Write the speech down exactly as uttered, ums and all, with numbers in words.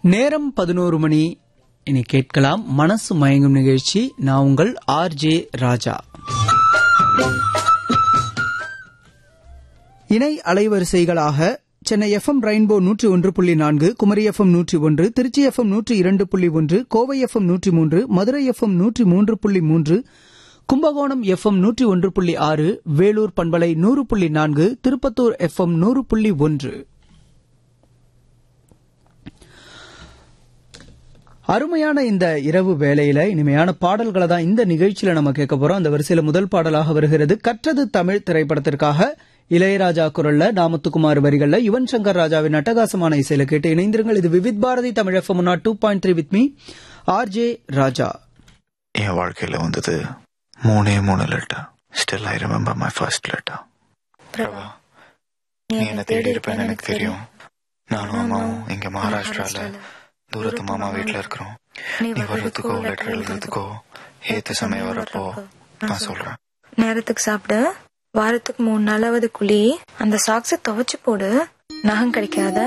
நேரம் பதினோரு மணி. இனி கேட்கலாம் மனசு மயங்கும் நிகழ்ச்சி. நான் உங்கள் ஆர் ஜே ராஜா. இணை அலைவரிசைகளாக சென்னை எஃப் எம் ரெயின்போ நூற்றி ஒன்று புள்ளி நான்கு, குமரி எஃப் எம் நூற்றி ஒன்று, திருச்சி எஃப் எம் நூற்றி இரண்டு புள்ளி ஒன்று, கோவை எஃப் எம் நூற்றி மூன்று, மதுரை எஃப் எம் நூற்றி மூன்று புள்ளி மூன்று, கும்பகோணம் எஃப் எம் நூற்றி ஒன்று புள்ளி ஆறு, வேலூர் பண்பலை நூறு புள்ளி நான்கு, திருப்பத்தூர் எஃப் எம் நூறு புள்ளி ஒன்று. அருமையான இந்த இரவு வேளையில இனிமையான பாடல்களை தான் இந்த நிகழ்ச்சியில நம்ம கேட்க போறோம். அந்த வரிசையில முதல் பாடலாக வருகிறது கற்றது தமிழ் திரைப்படத்திற்காக இளையராஜா குரல்ல, நாமத்துக்குமார் வரிகள்ல, யுவன் சங்கர் ராஜாவின் அட்டகாசமான இசையில கேட்டு இணைந்திருங்கள். இது Vividh Bharathi Tamil F M two point three with me R J ராஜா. என் வாழ்க்கையில வந்தது மூணே மூணு letter. Still I remember my first letter. Prabha, நீ என்ன தேடி இருப்பேன்னு எனக்கு தெரியும். நானும் அம்மாவும் இங்க மகாராஷ்டிரால தூரத்து மாமா வீட்டுல இருக்கிறோம். நீ வர்றதுக்கோ லெட்டர் எழுதுறதுக்கோ ஏத்த சமயம் வரப்போ நான் சொல்றேன். நேரத்துக்கு சாப்பிடு, வாரத்துக்கு மூணு நாளாவது குழி, அந்த சாக்ஸ துவைச்சு போடு, நகம் கிடைக்காத